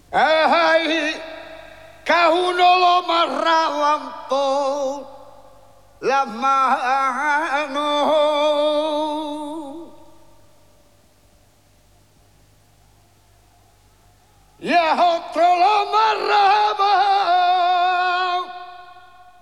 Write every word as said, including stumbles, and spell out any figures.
Ay, que a uno lo amarraban por las manos y a otro lo amarraban